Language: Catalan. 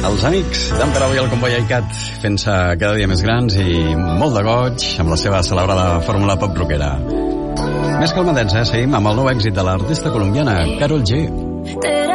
Els amics d'en Pere i el Comboi ICAT fent-se cada dia més grans i molt de goig amb la seva celebrada fórmula pop rockera. Més calmadets, seguim amb el nou èxit de l'artista colombiana Karol G.